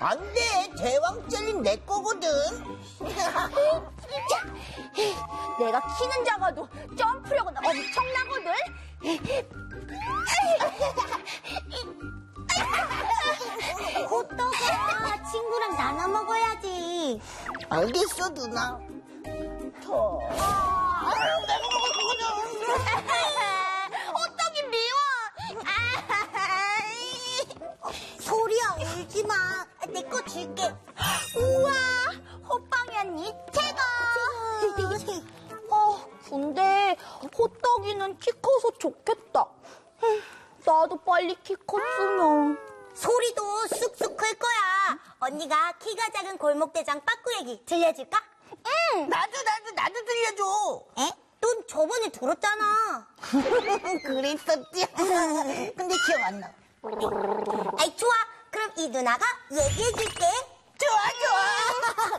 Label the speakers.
Speaker 1: 안 돼. 대왕 젤리 내 거거든.
Speaker 2: 내가 키는 작아도 점프력은 엄청나거든.
Speaker 3: 호떡아, 친구랑 나눠 먹어야지.
Speaker 1: 알겠어, 누나.
Speaker 2: 내가 먹을 거거든. 호떡이 미워.
Speaker 3: 소리야, 울지 마. 내 거 줄게.
Speaker 2: 우와, 호빵이 언니 최고. 근데 호떡이는 키 커서 좋겠다. 나도 빨리 키 컸으면.
Speaker 3: 소리도 쑥쑥 클 거야. 언니가 키가 작은 골목대장 빠꾸 얘기 들려줄까?
Speaker 2: 응.
Speaker 1: 나도 들려줘.
Speaker 3: 에? 넌 저번에 들었잖아.
Speaker 1: 그랬었지. 근데 기억 안 나.
Speaker 3: 아이, 좋아. 그럼 이 누나가 얘기해줄게.